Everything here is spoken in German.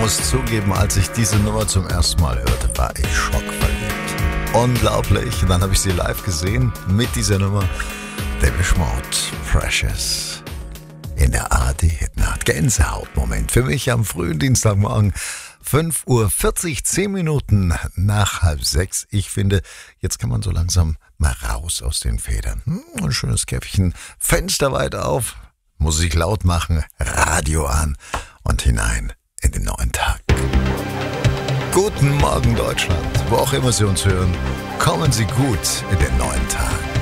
muss zugeben, als ich diese Nummer zum ersten Mal hörte, war ich schockverliebt. Unglaublich. Und dann habe ich sie live gesehen mit dieser Nummer. Depeche Mode, Precious. In der ARD Hitnacht. Gänsehautmoment für mich am frühen Dienstagmorgen. 5:40 Uhr, 10 Minuten nach 5:30. Ich finde, jetzt kann man so langsam mal raus aus den Federn. Ein schönes Käffchen, Fenster weit auf, Musik laut machen, Radio an und hinein in den neuen Tag. Guten Morgen Deutschland, wo auch immer Sie uns hören, kommen Sie gut in den neuen Tag.